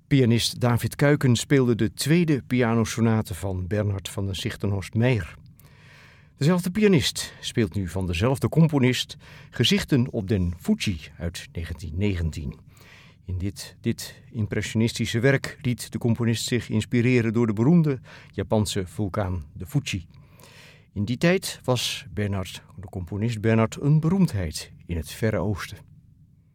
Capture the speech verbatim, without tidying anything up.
Pianist David Kuiken speelde de tweede pianosonate van Bernhard van den Sichtenhorst-Meyer. Dezelfde pianist speelt nu van dezelfde componist Gezichten op den Fuji uit negentien negentien. In dit, dit impressionistische werk liet de componist zich inspireren door de beroemde Japanse vulkaan de Fuji. In die tijd was Bernhard, de componist Bernhard, een beroemdheid in het Verre Oosten.